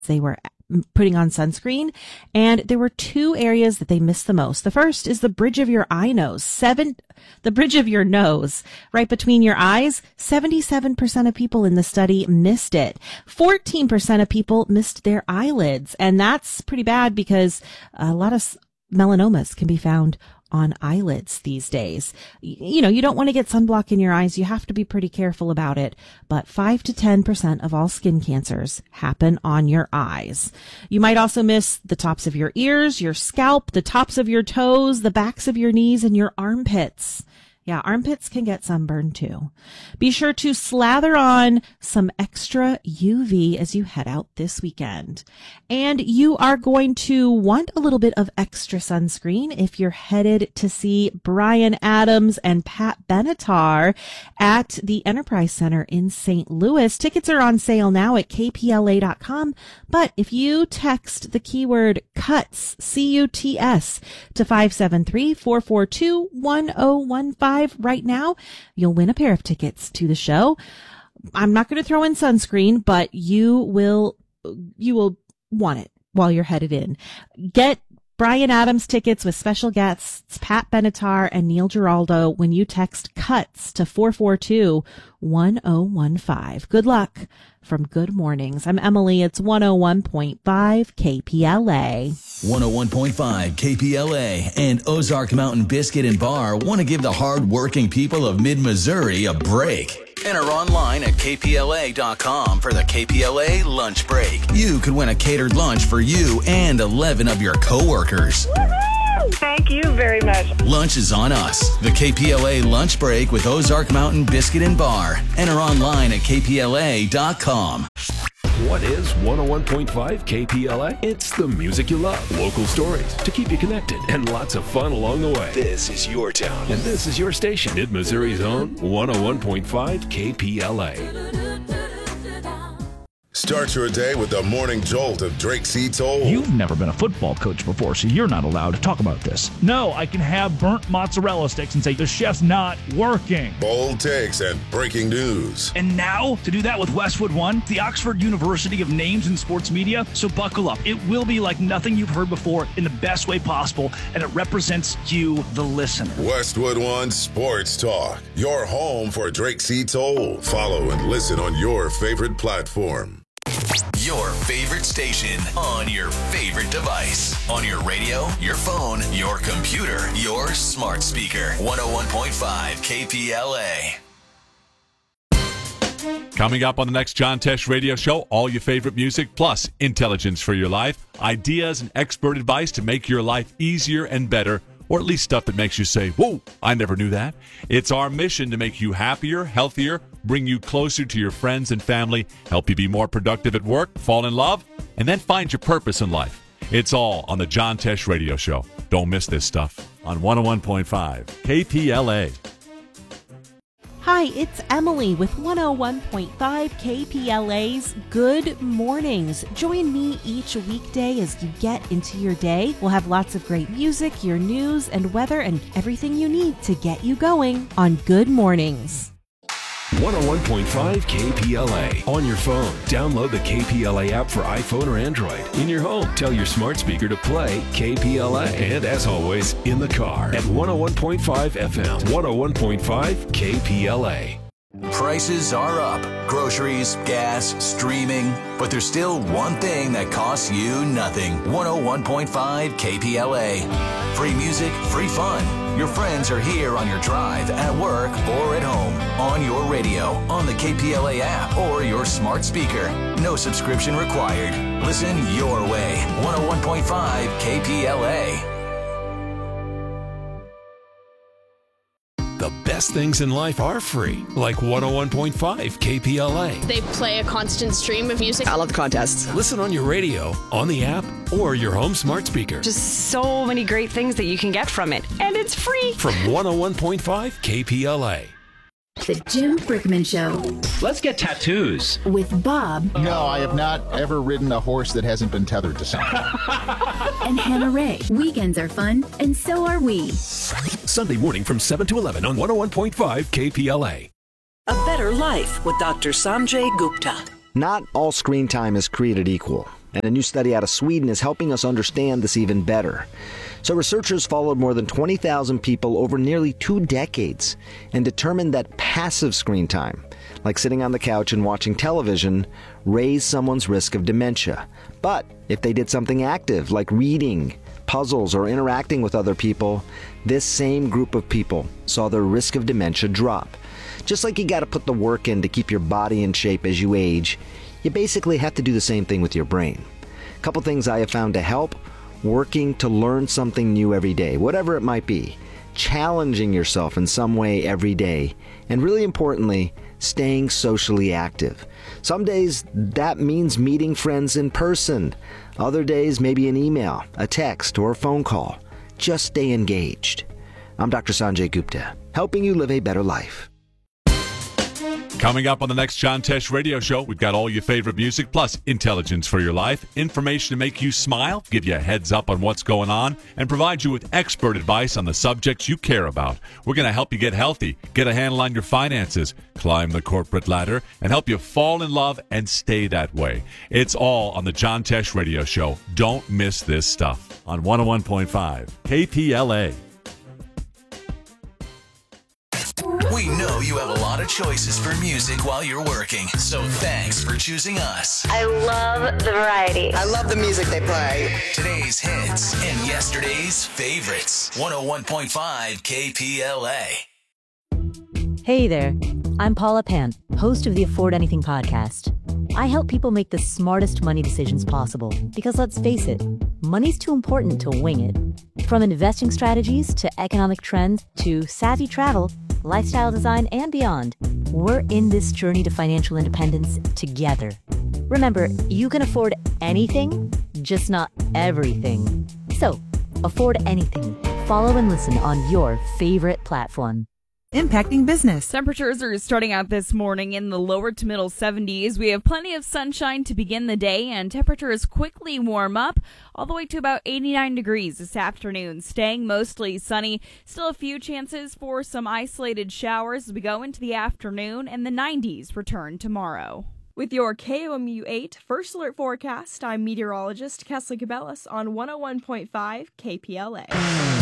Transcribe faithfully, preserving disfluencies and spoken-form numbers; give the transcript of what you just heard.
they were putting on sunscreen, and there were two areas that they missed the most. The first is the bridge of your eye nose. Seven, the bridge of your nose, right between your eyes. seventy-seven percent of people in the study missed it. fourteen percent of people missed their eyelids, and that's pretty bad because a lot of melanomas can be found on eyelids these days. You know, you don't want to get sunblock in your eyes. You have to be pretty careful about it. But five to ten percent of all skin cancers happen on your eyes. You might also miss the tops of your ears, your scalp, the tops of your toes, the backs of your knees, and your armpits. Yeah, armpits can get sunburned too. Be sure to slather on some extra U V as you head out this weekend. And you are going to want a little bit of extra sunscreen if you're headed to see Bryan Adams and Pat Benatar at the Enterprise Center in Saint Louis. Tickets are on sale now at K P L A dot com. But if you text the keyword CUTS, C U T S, to five seven three, four four two, one oh one five, right now, you'll win a pair of tickets to the show. I'm not going to throw in sunscreen, but you will, you will want it while you're headed in. Get Bryan Adams tickets with special guests Pat Benatar and Neil Giraldo when you text CUTS to four four two, one oh one five. Good luck from Good Mornings. I'm Emily. It's one oh one point five K P L A. one oh one point five K P L A and Ozark Mountain Biscuit and Bar want to give the hard-working people of mid-Missouri a break. Enter online at K P L A dot com for the K P L A lunch break. You could win a catered lunch for you and eleven of your coworkers. Woohoo! Thank you very much. Lunch is on us. The K P L A lunch break with Ozark Mountain Biscuit and Bar. Enter online at K P L A dot com. What is one oh one point five K P L A? It's the music you love, local stories to keep you connected, and lots of fun along the way. This is your town, and this is your station. Mid-Missouri's own one oh one point five K P L A. Start your day with the morning jolt of Drake C. Toll. You've never been a football coach before, so you're not allowed to talk about this. No, I can have burnt mozzarella sticks and say the chef's not working. Bold takes and breaking news. And now, to do that with Westwood One, the Oxford University of Names in Sports Media. So buckle up. It will be like nothing you've heard before in the best way possible, and it represents you, the listener. Westwood One Sports Talk, your home for Drake C. Toll. Follow and listen on your favorite platform. Your favorite station on your favorite device. On your radio, your phone, your computer, your smart speaker. one oh one point five K P L A. Coming up on the next John Tesh radio show, all your favorite music plus intelligence for your life, ideas and expert advice to make your life easier and better, or at least stuff that makes you say, whoa, I never knew that. It's our mission to make you happier, healthier, bring you closer to your friends and family, help you be more productive at work, fall in love, and then find your purpose in life. It's all on the John Tesh radio show. Don't miss this stuff on one oh one point five K P L A. Hi, it's Emily with one oh one point five K P L A's Good Mornings. Join me each weekday as you get into your day. We'll have lots of great music, your news and weather, and everything you need to get you going on Good Mornings. one oh one point five K P L A. On your phone, download the K P L A app for iPhone or Android. In your home, tell your smart speaker to play K P L A. And as always, in the car at one oh one point five F M, one oh one point five K P L A. Prices are up. Groceries, gas, streaming. But there's still one thing that costs you nothing. one oh one point five K P L A. Free music, free fun. Your friends are here on your drive, at work, or at home. On your radio, on the K P L A app, or your smart speaker. No subscription required. Listen your way. one oh one point five K P L A. The best things in life are free, like one oh one point five K P L A. They play a constant stream of music. I love the contests. Listen on your radio, on the app, or your home smart speaker. Just so many great things that you can get from it, and it's free. From one oh one point five K P L A. The Jim Brickman Show. Let's get tattoos. With Bob. No, I have not ever ridden a horse that hasn't been tethered to something. And Hannah Ray. Weekends are fun, and so are we. Sunday morning from seven to eleven on one oh one point five K P L A. A Better Life with Doctor Sanjay Gupta. Not all screen time is created equal. And a new study out of Sweden is helping us understand this even better. So researchers followed more than twenty thousand people over nearly two decades and determined that passive screen time, like sitting on the couch and watching television, raised someone's risk of dementia. But if they did something active, like reading, puzzles, or interacting with other people, this same group of people saw their risk of dementia drop. Just like you got to put the work in to keep your body in shape as you age, you basically have to do the same thing with your brain. A couple things I have found to help: working to learn something new every day, whatever it might be, challenging yourself in some way every day, and really importantly, staying socially active. Some days that means meeting friends in person. Other days, maybe an email, a text, or a phone call. Just stay engaged. I'm Doctor Sanjay Gupta, helping you live a better life. Coming up on the next John Tesh Radio Show, we've got all your favorite music, plus intelligence for your life, information to make you smile, give you a heads up on what's going on, and provide you with expert advice on the subjects you care about. We're going to help you get healthy, get a handle on your finances, climb the corporate ladder, and help you fall in love and stay that way. It's all on the John Tesh Radio Show. Don't miss this stuff on one oh one point five K P L A. We know you have a lot of choices for music while you're working, so thanks for choosing us. I love the variety. I love the music they play. Today's hits and yesterday's favorites. one oh one point five K P L A. Hey there, I'm Paula Pant, host of the Afford Anything podcast. I help people make the smartest money decisions possible because, let's face it, money's too important to wing it. From investing strategies to economic trends to savvy travel, lifestyle design, and beyond, we're in this journey to financial independence together. Remember, you can afford anything, just not everything. So, afford anything. Follow and listen on your favorite platform. Impacting business. Temperatures are starting out this morning in the lower to middle seventies. We have plenty of sunshine to begin the day, and temperatures quickly warm up all the way to about eighty-nine degrees this afternoon, staying mostly sunny. Still a few chances for some isolated showers as we go into the afternoon, and the nineties return tomorrow. With your K O M U eight First Alert Forecast, I'm meteorologist Kesley Cabellas on one oh one point five K P L A.